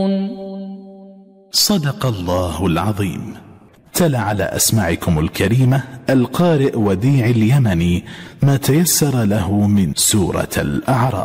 صدق الله العظيم. تلا على أسماعكم الكريمة القارئ وديع اليمني ما تيسر له من سورة الأعراف.